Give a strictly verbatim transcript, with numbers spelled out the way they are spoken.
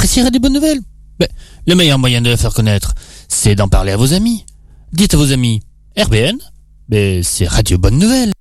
apprécierez des bonnes nouvelles. Mais le meilleur moyen de la faire connaître, c'est d'en parler à vos amis. Dites à vos amis, R B N, mais c'est Radio Bonne Nouvelle.